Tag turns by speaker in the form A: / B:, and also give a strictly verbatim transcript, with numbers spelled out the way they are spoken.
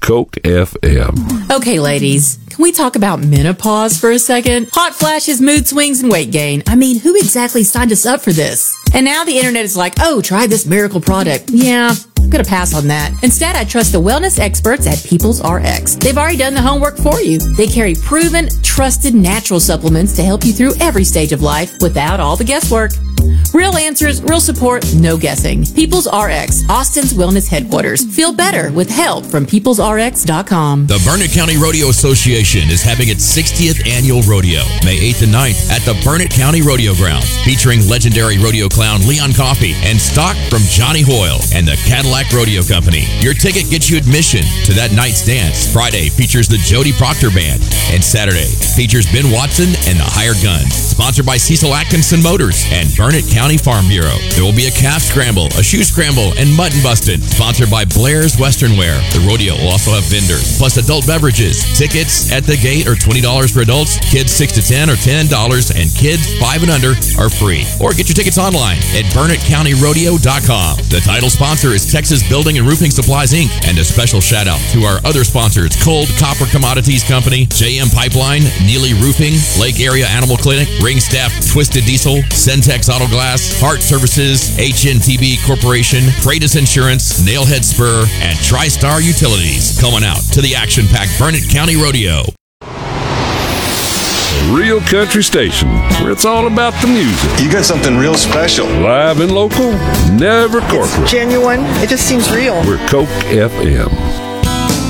A: Coke F M.
B: Okay, ladies, can we talk about menopause for a second? Hot flashes, mood swings, and weight gain. I mean, who exactly signed us up for this? And now the internet is like, oh, try this miracle product. Yeah, I'm gonna pass on that. Instead, I trust the wellness experts at People's R X. They've already done the homework for you. They carry proven, trusted natural supplements to help you through every stage of life without all the guesswork. Real answers, real support, no guessing. People's R X, Austin's wellness headquarters. Feel better with help from peoples r x dot com.
C: The Burnett County Rodeo Association is having its sixtieth annual rodeo, May eighth and ninth, at the Burnett County Rodeo Grounds, featuring legendary rodeo clown Leon Coffey and stock from Johnny Hoyle and the Cadillac Rodeo Company. Your ticket gets you admission to that night's dance. Friday features the Jody Proctor Band, and Saturday features Ben Watson and the Hired Guns. Sponsored by Cecil Atkinson Motors and Burnett County Farm Bureau. There will be a calf scramble, a shoe scramble, and mutton bustin'. Sponsored by Blair's Western Wear. The rodeo will also have vendors, plus adult beverages. Tickets at the gate are twenty dollars for adults, kids six to ten are ten dollars, and kids five and under are free. Or get your tickets online at burnett county rodeo dot com. The title sponsor is Texas Building and Roofing Supplies, Incorporated. And a special shout out to our other sponsors, Cold Copper Commodities Company, J M Pipeline, Neely Roofing, Lake Area Animal Clinic, Ring Staff, Twisted Diesel, Centex Auto Glass, Hart Services, H N T B Corporation, Freitas Insurance, Nailhead Spur, and TriStar Utilities. Coming out to the action-packed Burnett County Rodeo.
A: A real country station where it's all about the music.
D: You got something real special.
A: Live and local, never corporate.
E: It's genuine. It just seems real.
A: We're Coke F M.